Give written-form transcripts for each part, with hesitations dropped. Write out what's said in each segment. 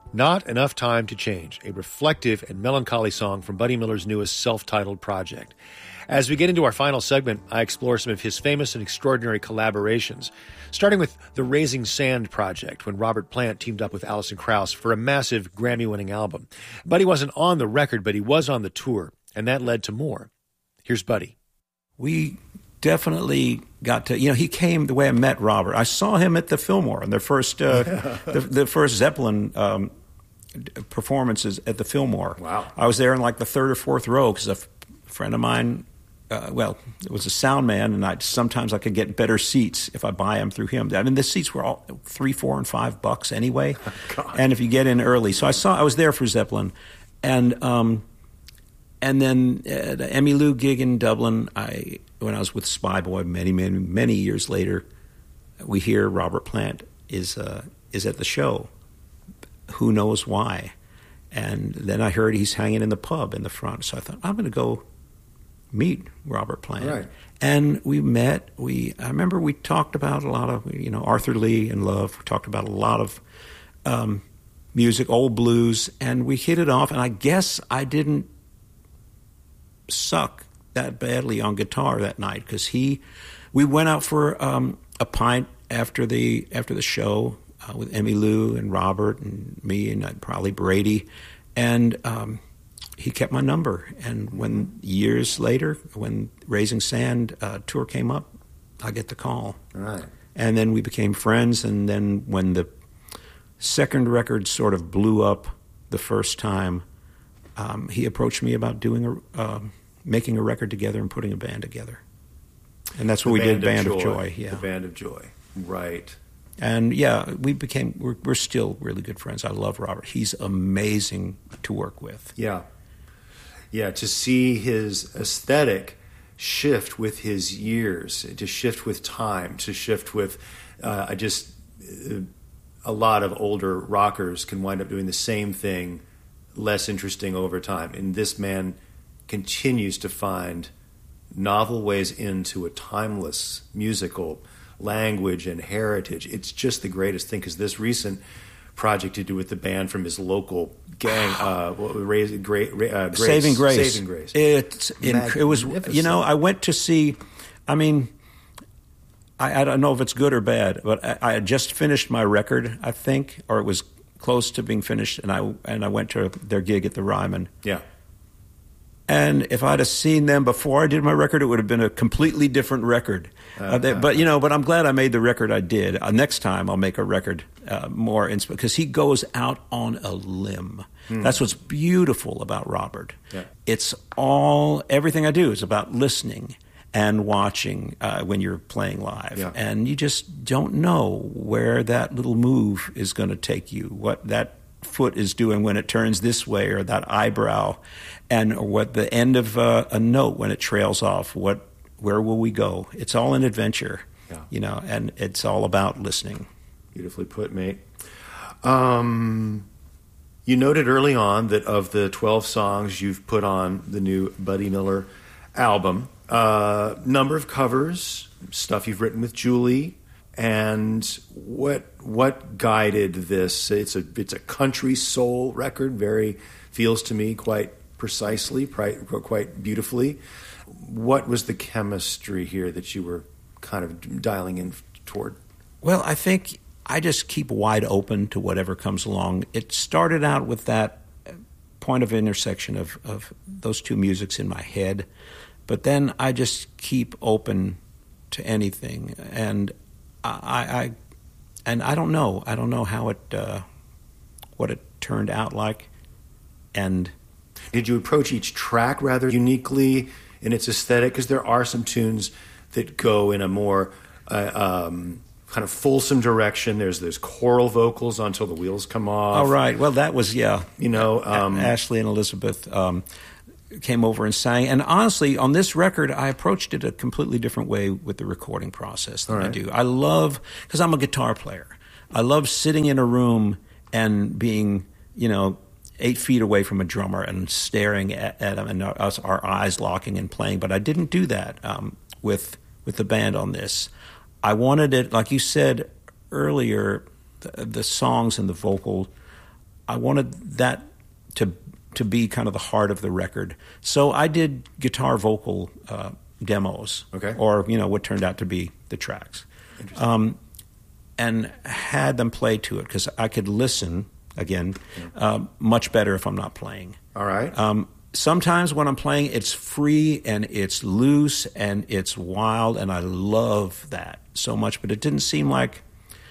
Not Enough Time to Change, a reflective and melancholy song from Buddy Miller's newest self-titled project. As we get into our final segment, I explore some of his famous and extraordinary collaborations, starting with the Raising Sand project, when Robert Plant teamed up with Alison Krauss for a massive Grammy-winning album. Buddy wasn't on the record, but he was on the tour, and that led to more. Here's Buddy. We definitely got to, he came the way I met Robert. I saw him at the Fillmore in their first, the first Zeppelin performances at the Fillmore. Wow. I was there in like the third or fourth row because a friend of mine, it was a sound man, and sometimes I could get better seats if I buy them through him. I mean, the seats were all $3, $4, and $5 anyway, and if you get in early. So I was there for Zeppelin, and then the Emmylou gig in Dublin. When I was with Spyboy many years later, we hear Robert Plant is at the show. Who knows why? And then I heard he's hanging in the pub in the front. So I thought, I'm going to go meet Robert Plant. Right. And we met. I remember we talked about a lot of, Arthur Lee and Love. We talked about a lot of music, old blues, and we hit it off. And I guess I didn't suck that badly on guitar that night because we went out for a pint after the show. With Emmylou and Robert and me and probably Brady, and he kept my number. And when years later, when Raising Sand tour came up, I get the call. Right. And then we became friends. And then when the second record sort of blew up the first time, he approached me about making a record together and putting a band together. And that's what we did, Band of Joy. Yeah. The Band of Joy. Right. And we're still really good friends. I love Robert. He's amazing to work with. Yeah. Yeah, to see his aesthetic shift with his years, to shift with time, to shift with a lot of older rockers can wind up doing the same thing, less interesting over time. And this man continues to find novel ways into a timeless musical language and heritage. It's just the greatest thing, because this recent project to do with the band from his local gang, Saving Grace. Saving Grace. It was, I went to see, I don't know if it's good or bad, but I had just finished my record, I think, or it was close to being finished, and I went to their gig at the Ryman. Yeah. And if I'd have seen them before I did my record, it would have been a completely different record. But I'm glad I made the record I did. Next time I'll make a record more because he goes out on a limb. That's what's beautiful about Robert. Yeah. It's everything I do is about listening and watching when you're playing live. Yeah. And you just don't know where that little move is going to take you, what that foot is doing when it turns this way, or that eyebrow, and what the end of a note when it trails off. Where will we go? It's all an adventure, and it's all about listening. Beautifully put, mate. You noted early on that of the 12 songs you've put on the new Buddy Miller album, number of covers, stuff you've written with Julie. And what guided this? It's a country soul record. Feels to me quite precisely, quite beautifully. What was the chemistry here that you were kind of dialing in toward? Well, I think I just keep wide open to whatever comes along. It started out with that point of intersection of those two musics in my head, but then I just keep open to anything. And I don't know. I don't know how what it turned out like. And did you approach each track rather uniquely in its aesthetic? Because there are some tunes that go in a more kind of fulsome direction. There's choral vocals until the wheels come off. Oh, right. Well, that was Ashley and Elizabeth came over and sang. And honestly, on this record, I approached it a completely different way with the recording process than I do. I love, because I'm a guitar player, I love sitting in a room and being, 8 feet away from a drummer and staring at him and our eyes locking and playing. But I didn't do that with the band on this. I wanted it, like you said earlier, the songs and the vocal, I wanted that to be kind of the heart of the record. So I did guitar vocal demos, Okay. or what turned out to be the tracks, and had them play to it because I could listen again much better if I'm not playing. All right. Sometimes when I'm playing, it's free and it's loose and it's wild, and I love that so much. But it didn't seem like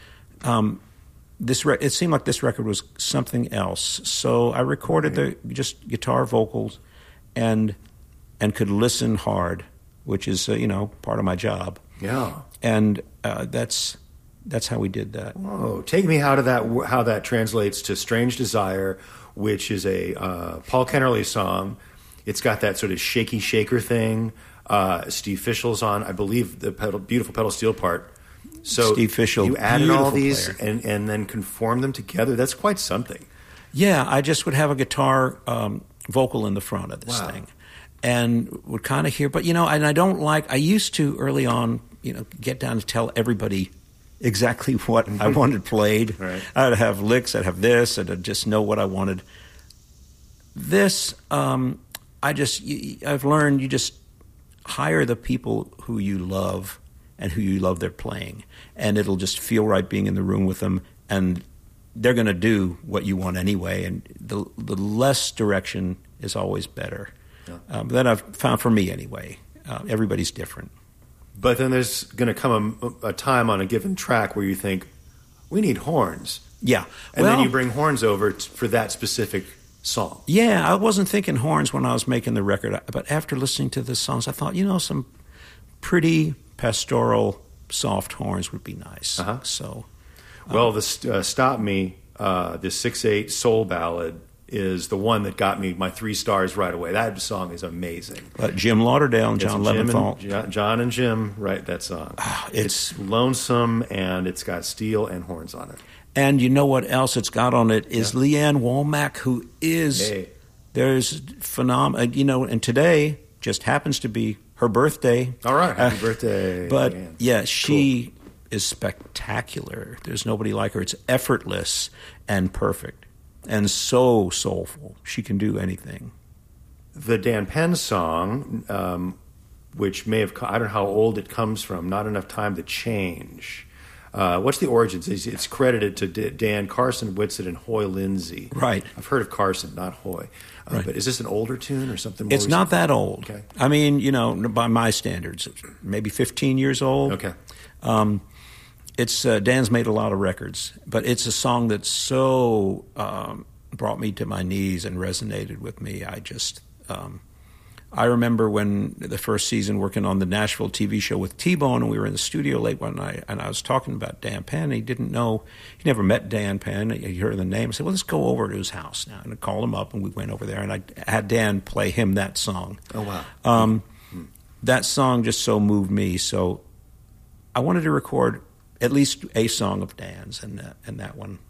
it seemed like this record was something else. So I recorded the just guitar vocals, and could listen hard, which is part of my job. Yeah. And that's how we did that. Whoa. Take me how that translates to "Strange Desire," which is a Paul Kennerly song. It's got that sort of shaky shaker thing. Steve Fischel's on, I believe, the beautiful pedal steel part. So Steve Fischel, you added all these player. and then conformed them together. That's quite something. Yeah, I just would have a guitar vocal in the front of this thing, and would kind of hear. But and I don't like. I used to early on, get down to tell everybody exactly what I wanted played. Right. I'd have licks. I'd have this. I'd just know what I wanted. This, I've learned you just hire the people who you love and who you love their playing, and it'll just feel right being in the room with them, and they're going to do what you want anyway, and the less direction is always better. Yeah. That I've found for me anyway. Everybody's different. But then there's going to come a time on a given track where you think, we need horns. Yeah. And then you bring horns over for that specific song. Yeah, I wasn't thinking horns when I was making the record, but after listening to the songs, I thought, some pretty pastoral, soft horns would be nice. Uh-huh. So, well, the Stop Me, the 6/8 soul ballad, is the one that got me my 3 stars right away. That song is amazing. Jim Lauderdale and John Jim Leventhal. John and Jim write that song. It's lonesome, and it's got steel and horns on it. And you know what else it's got on it is Leanne Womack, who is, there's phenomenal, and today just happens to be her birthday. All right, happy birthday. But Leanne. She is spectacular. There's nobody like her. It's effortless and perfect and so soulful. She can do anything. The Dan Penn song, which may have, I don't know how old it comes from, Not Enough Time to Change. What's the origins? It's credited to Dan Carson Whitsitt and Hoy Lindsay. Right. I've heard of Carson, not Hoy. Right. But is this an older tune or something more It's recent? not that old. Okay. I mean, by my standards, it's maybe 15 years old. Okay. It's Dan's made a lot of records, but it's a song that so brought me to my knees and resonated with me. I remember when the first season working on the Nashville TV show with T-Bone, and we were in the studio late one night, and I was talking about Dan Penn, and he didn't know, he never met Dan Penn. He heard the name. I said, well, let's go over to his house now. And I called him up, and we went over there, and I had Dan play him that song. Oh, wow. That song just so moved me, so I wanted to record at least a song of Dan's, and that one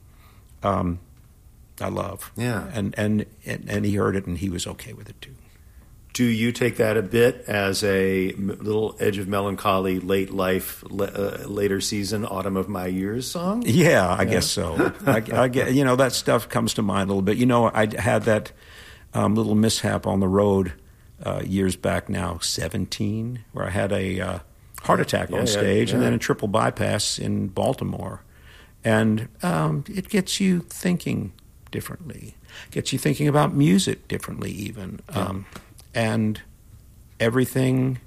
I love. Yeah. And he heard it, and he was okay with it, too. Do you take that a bit as a little edge of melancholy, late life, later season, autumn of my years song? Yeah, I guess so. I get, that stuff comes to mind a little bit. I had that little mishap on the road years back now, 17, where I had a heart attack on stage and then a triple bypass in Baltimore. And it gets you thinking differently, gets you thinking about music differently even. And everything,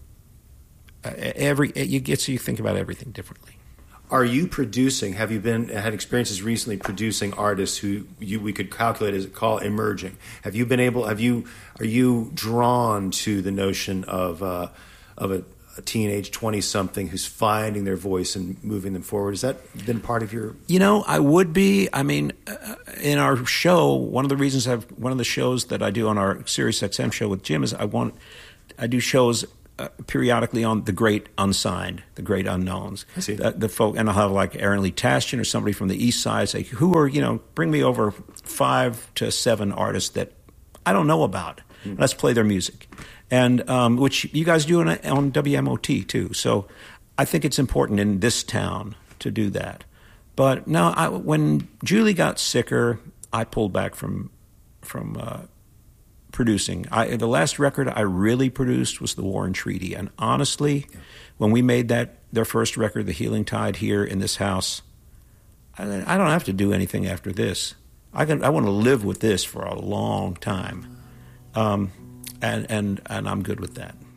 it gets you think about everything differently. Are you producing? Have you had experiences recently producing artists who we could calculate as call emerging? Have you been able? Are you drawn to the notion of a teenage 20-something who's finding their voice and moving them forward? Has that been part of your? I would be. I mean, in our show, one of the shows that I do on our Sirius XM show with Jim is I do shows periodically on the great unsigned, the great unknowns. I see. The folk, and I'll have like Aaron Lee Tashian or somebody from the East Side say, who are, bring me over 5 to 7 artists that I don't know about. Let's play their music. And which you guys do on WMOT too. So I think it's important in this town to do that. But no, when Julie got sicker, I pulled back from producing. The last record I really produced was The War and Treaty. And honestly, when we made their first record, The Healing Tide, here in this house, I don't have to do anything after this. I want to live with this for a long time, and I'm good with that.